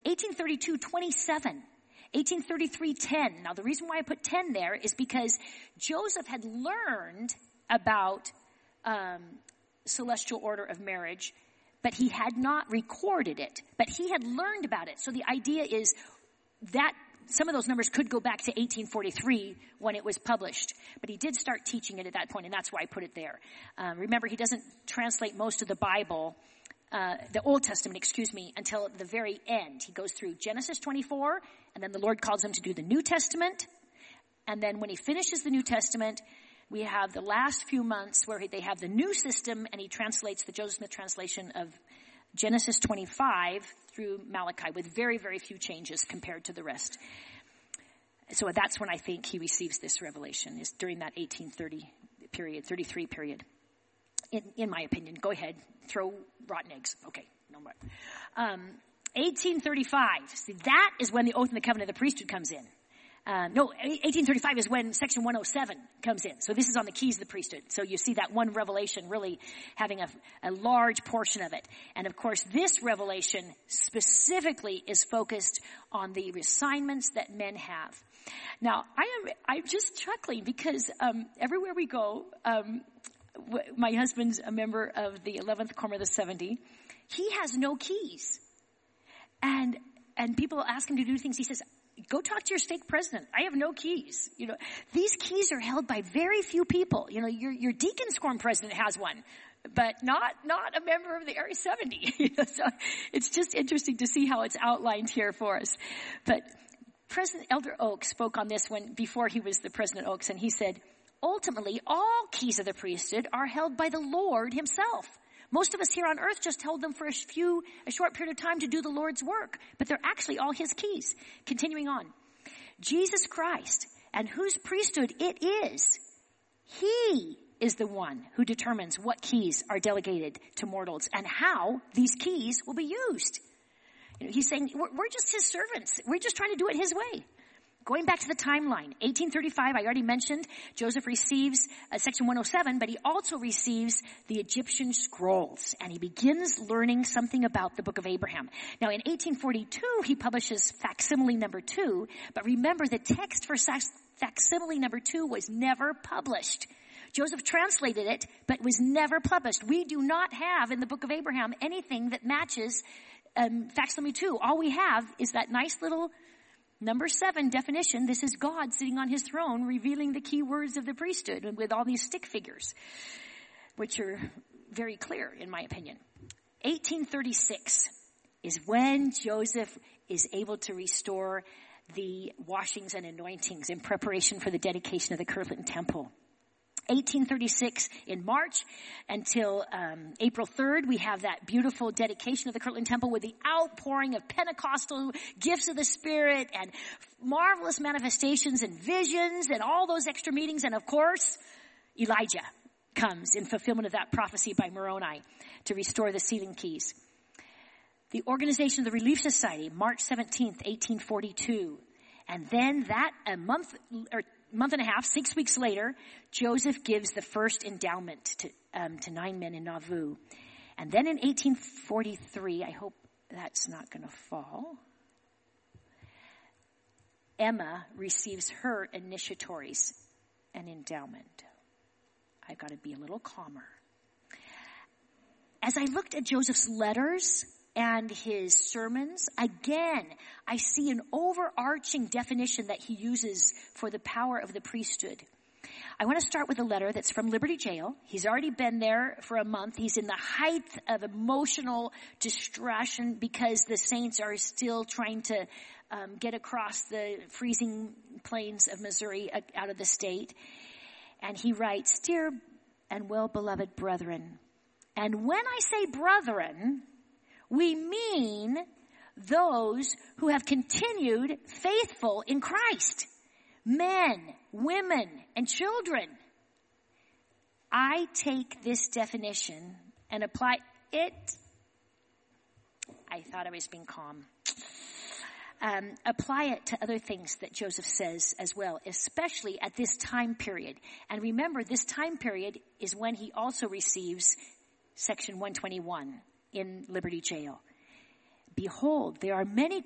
1832, 27. 1833, 10. Now, the reason why I put 10 there is because Joseph had learned about celestial order of marriage, but he had not recorded it. But he had learned about it. So the idea is that some of those numbers could go back to 1843 when it was published. But he did start teaching it at that point, and that's why I put it there. Remember, he doesn't translate most of the Bible, the Old Testament, until the very end. He goes through Genesis 24, and then the Lord calls him to do the New Testament. And then when he finishes the New Testament, we have the last few months where they have the new system, and he translates the Joseph Smith translation of Genesis 25 through Malachi with very, very few changes compared to the rest. So that's when I think he receives this revelation, is during that 1830 period, 33 period. In my opinion. Go ahead. Throw rotten eggs. Okay. No more. 1835. See, that is when the oath and the covenant of the priesthood comes in. 1835 is when section 107 comes in. So this is on the keys of the priesthood. So you see that one revelation really having a large portion of it. And of course, this revelation specifically is focused on the assignments that men have. Now, I'm just chuckling because everywhere we go, my husband's a member of the 11th Quorum of the 70. He has no keys. And people ask him to do things. He says, go talk to your stake president. I have no keys. These keys are held by very few people. Your deacon's quorum president has one, but not a member of the Area 70. So it's just interesting to see how it's outlined here for us. But Elder Oaks spoke on this before he was the President Oaks, and he said, ultimately, all keys of the priesthood are held by the Lord himself. Most of us here on earth just hold them for a short period of time to do the Lord's work, but they're actually all his keys. Continuing on. Jesus Christ, and whose priesthood it is, he is the one who determines what keys are delegated to mortals and how these keys will be used. He's saying, we're just his servants. We're just trying to do it his way. Going back to the timeline, 1835, I already mentioned, Joseph receives section 107, but he also receives the Egyptian scrolls, and he begins learning something about the book of Abraham. Now, in 1842, he publishes facsimile number 2, but remember, the text for facsimile number 2 was never published. Joseph translated it, but was never published. We do not have in the book of Abraham anything that matches facsimile 2. All we have is that nice little Number 7 definition, this is God sitting on his throne revealing the key words of the priesthood with all these stick figures, which are very clear in my opinion. 1836 is when Joseph is able to restore the washings and anointings in preparation for the dedication of the Kirtland Temple. 1836 in March until April 3rd, we have that beautiful dedication of the Kirtland Temple with the outpouring of Pentecostal gifts of the Spirit and marvelous manifestations and visions and all those extra meetings. And of course, Elijah comes in fulfillment of that prophecy by Moroni to restore the sealing keys. The organization of the Relief Society, March 17th, 1842. And then a month and a half, 6 weeks later, Joseph gives the first endowment to 9 men in Nauvoo. And then in 1843, I hope that's not going to fall, Emma receives her initiatories and endowment. I've got to be a little calmer. As I looked at Joseph's letters and his sermons, again, I see an overarching definition that he uses for the power of the priesthood. I want to start with a letter that's from Liberty Jail. He's already been there for a month. He's in the height of emotional distraction because the saints are still trying to get across the freezing plains of Missouri out of the state. And he writes, "Dear and well-beloved brethren," and when I say brethren, we mean those who have continued faithful in Christ. Men, women, and children. I take this definition and apply it. I thought I was being calm. Apply it to other things that Joseph says as well, especially at this time period. And remember, this time period is when he also receives Section 121 in Liberty Jail. Behold, there are many